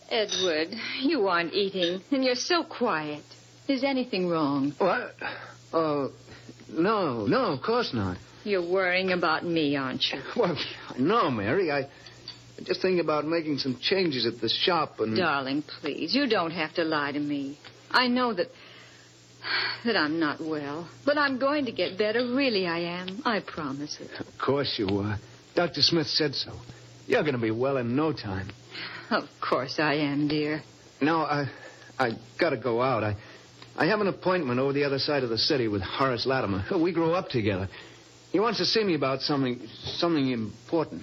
Edward, you aren't eating, and you're so quiet. Is anything wrong? What? Oh, no, of course not. You're worrying about me, aren't you? Well, no, Mary. I'm just thinking about making some changes at the shop and... Darling, please, you don't have to lie to me. I know that I'm not well, but I'm going to get better. Really, I am. I promise it. Of course you are. Dr. Smith said so. You're going to be well in no time. Of course I am, dear. No, I got to go out. I have an appointment over the other side of the city with Horace Latimer. We grew up together. He wants to see me about something important.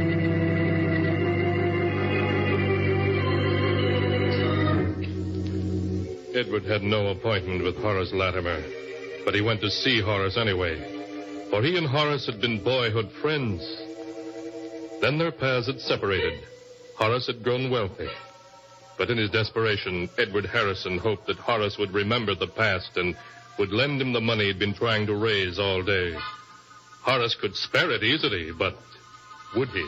Edward had no appointment with Horace Latimer, but he went to see Horace anyway, for he and Horace had been boyhood friends. Then their paths had separated. Horace had grown wealthy. But in his desperation, Edward Harrison hoped that Horace would remember the past and would lend him the money he'd been trying to raise all day. Horace could spare it easily, but would he?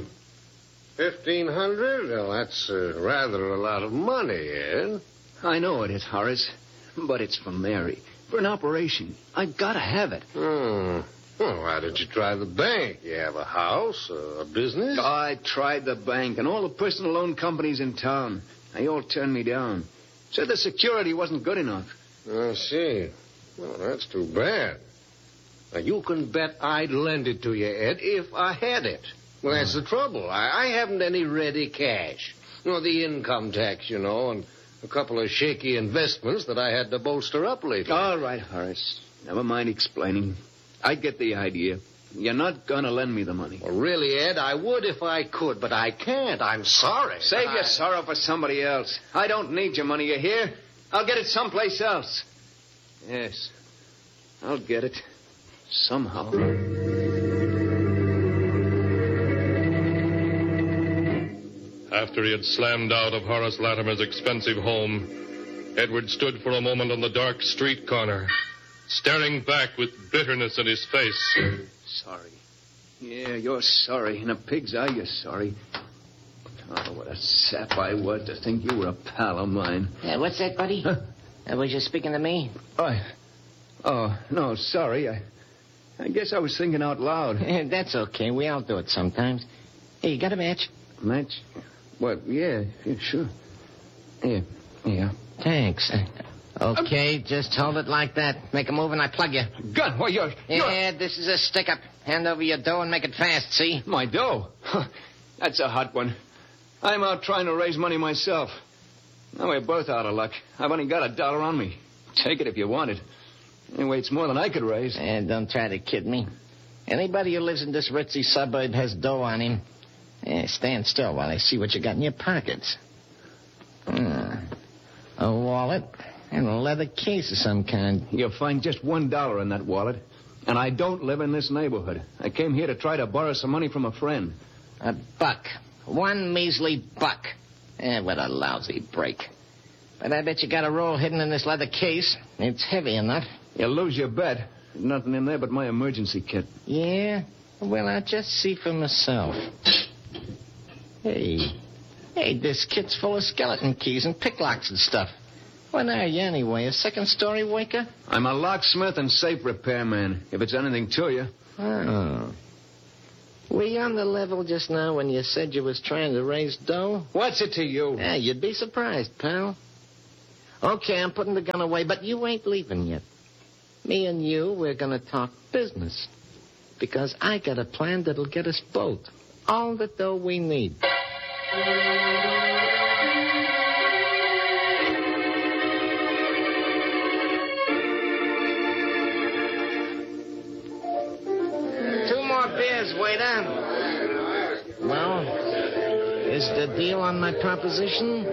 1,500? Well, that's rather a lot of money, Ed. I know it is, Horace, but it's for Mary. For an operation. I've got to have it. Well, why did you try the bank? You have a house, a business? I tried the bank and all the personal loan companies in town. They all turned me down. Said the security wasn't good enough. I see. Well, that's too bad. Now, you can bet I'd lend it to you, Ed, if I had it. Well, that's the trouble. I haven't any ready cash. The income tax, and a couple of shaky investments that I had to bolster up lately. All right, Horace. Never mind explaining. I get the idea. You're not going to lend me the money. Well, really, Ed, I would if I could, but I can't. I'm sorry. Save your sorrow for somebody else. I don't need your money, you hear? I'll get it someplace else. Yes, I'll get it. Somehow. After he had slammed out of Horace Latimer's expensive home, Edward stood for a moment on the dark street corner, staring back with bitterness in his face. Sorry. Yeah, you're sorry. In a pig's eye, you're sorry. Oh, what a sap I was to think you were a pal of mine. What's that, buddy? Huh? Was you speaking to me? Oh, no, sorry. I guess I was thinking out loud. That's okay. We all do it sometimes. Hey, you got a match? Match? What? Yeah, sure. Yeah. Thanks. Okay, just hold it like that. Make a move and I plug you. Gun? Well, you're... Yeah, this is a stick-up. Hand over your dough and make it fast, see? My dough? That's a hot one. I'm out trying to raise money myself. Now we're both out of luck. I've only got $1 on me. Take it if you want it. Anyway, it's more than I could raise. Don't try to kid me. Anybody who lives in this ritzy suburb has dough on him. Stand still while I see what you got in your pockets. A wallet and a leather case of some kind. You'll find just $1 in that wallet. And I don't live in this neighborhood. I came here to try to borrow some money from a friend. $1. One measly buck. What a lousy break. But I bet you got a roll hidden in this leather case. It's heavy enough. You'll lose your bet. There's nothing in there but my emergency kit. Yeah? Well, I'll just see for myself. Hey, this kit's full of skeleton keys and picklocks and stuff. What are you, anyway, a second-story waker? I'm a locksmith and safe repairman, if it's anything to you. Oh. Were you on the level just now when you said you was trying to raise dough? What's it to you? Yeah, you'd be surprised, pal. Okay, I'm putting the gun away, but you ain't leaving yet. Me and you, we're going to talk business. Because I got a plan that'll get us both all the dough we need. Two more beers, waiter. Well, is the deal on my proposition?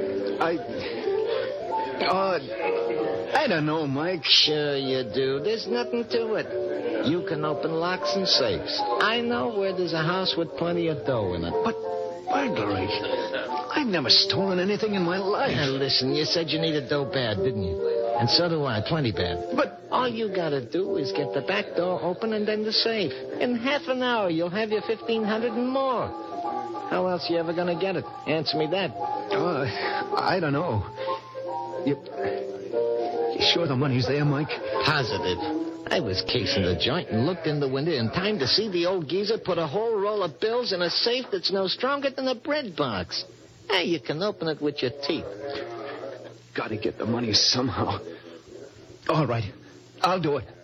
I don't know, Mike. Sure you do. There's nothing to it. You can open locks and safes. I know where there's a house with plenty of dough in it. But burglary? I've never stolen anything in my life. Now, listen, you said you needed dough bad, didn't you? And so do I, plenty bad. But all you gotta do is get the back door open and then the safe. In half an hour, you'll have your $1,500 and more. How else you ever gonna get it? Answer me that. I don't know. You sure the money's there, Mike? Positive. I was casing the joint and looked in the window in time to see the old geezer put a whole roll of bills in a safe that's no stronger than a bread box. Hey, you can open it with your teeth. Gotta get the money somehow. All right. I'll do it.